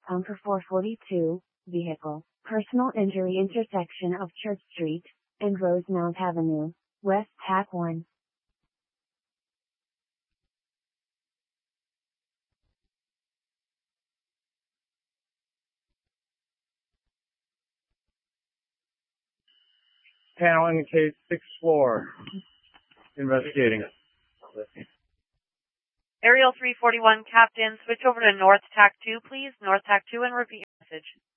for 442, vehicle, personal injury intersection of Church Street and Rosemount Avenue, West TAC 1. Panel in case 6th floor. Investigating. Aerial 341, Captain, switch over to North TAC 2, please. North TAC 2 and repeat your message.